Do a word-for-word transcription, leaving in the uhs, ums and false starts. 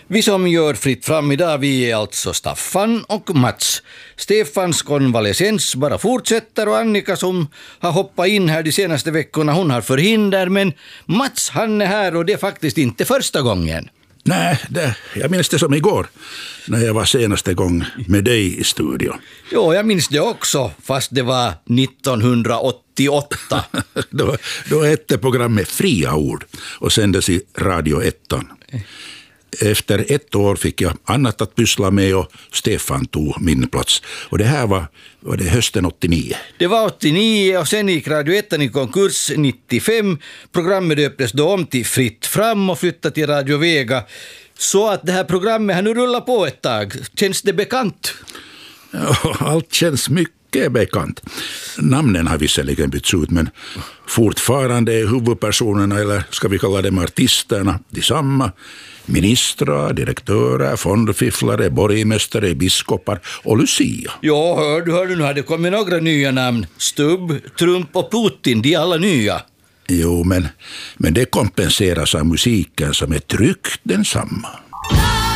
Vi som gör Fritt fram idag, vi är alltså Staffan och Mats. Stefans konvalescens bara fortsätter och Annika som har hoppat in här de senaste veckorna, hon har förhinder, men Mats han är här och det är faktiskt inte första gången. Nej, det, jag minns det som igår när jag var senaste gång med dig i studion. Jo, jag minns det också, fast det var nittonhundraåttioåtta. då, då hette programmet Fria ord och sändes i Radio ettan. Efter ett år fick jag annat att pyssla med och Stefan tog min plats. Och det här var, var det hösten åttionio. Det var åttionio och sen gick Radio ettan i konkurs nittiofem. Programmet döptes då om till Fritt fram och flyttade till Radio Vega. Så att det här programmet har nu rullat på ett tag. Känns det bekant? Ja, allt känns mycket bekant. Namnen har visserligen bytts ut, men fortfarande är huvudpersonerna, eller ska vi kalla dem artisterna, detsamma. Ministrar, direktörer, fondfifflare, borgmästare, biskopar och Lucia. Ja, hör du, hör du, nu har det kommit några nya namn. Stubb, Trump och Putin, de är alla nya. Jo, men, men det kompenseras av musiken som är tryckt densamma.